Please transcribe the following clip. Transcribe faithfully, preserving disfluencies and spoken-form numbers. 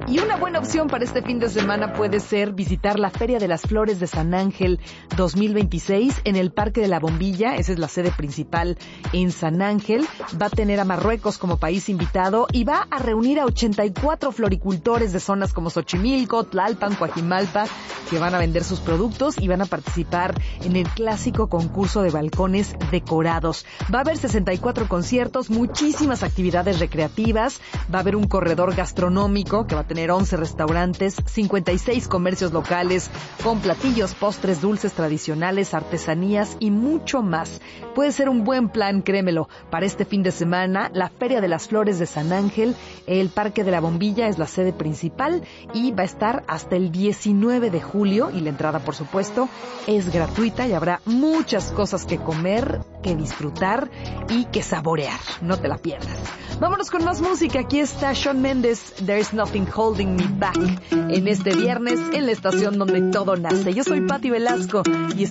Y una buena opción para este fin de semana puede ser visitar la Feria de las Flores de San Ángel dos mil veintiséis en el Parque de la Bombilla. Esa es la sede principal en San Ángel. Va a tener a Marruecos como país invitado y va a reunir a ochenta y cuatro floricultores de zonas como Xochimilco, Tlalpan, Coajimalpa, que van a vender sus productos y van a participar en el clásico concurso de balcones decorados. Va a haber sesenta y cuatro conciertos, muchísimas actividades recreativas, va a haber un corredor gastronómico que va a tener once restaurantes, cincuenta y seis comercios locales con platillos, postres, dulces tradicionales, artesanías y mucho más. Puede ser un buen plan, créemelo, para este fin de semana. La Feria de las Flores de San Ángel, el Parque de la Bombilla es la sede principal y va a estar hasta el diecinueve de julio y la entrada, por supuesto, es gratuita y habrá muchas cosas que comer, que disfrutar y que saborear. No te la pierdas. Vámonos con más música. Aquí está Shawn Mendes, There's Nothing Holding Me Back, en este viernes en la estación donde todo nace. Yo soy Patti Velasco y